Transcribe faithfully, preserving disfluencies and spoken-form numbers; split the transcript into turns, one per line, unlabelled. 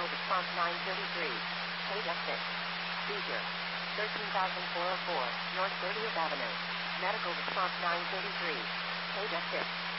Medical response nine thirty-three. Page F six. Seizure. thirteen thousand four oh four, North thirtieth Avenue. Medical response nine thirty-three. Page F six.